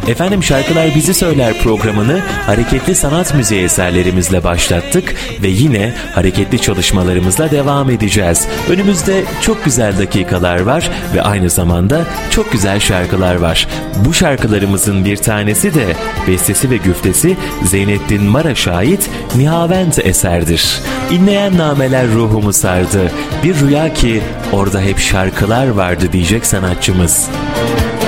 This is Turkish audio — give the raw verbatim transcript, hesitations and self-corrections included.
Efendim Şarkılar Bizi Söyler programını hareketli sanat müziği eserlerimizle başlattık ve yine hareketli çalışmalarımızla devam edeceğiz. Önümüzde çok güzel dakikalar var ve aynı zamanda çok güzel şarkılar var. Bu şarkılarımızın bir tanesi de bestesi ve güftesi Zeynettin Maraş'a ait Nihavent eserdir. İnleyen nameler ruhumu sardı. Bir rüya ki orada hep şarkılar vardı diyecek sanatçımız.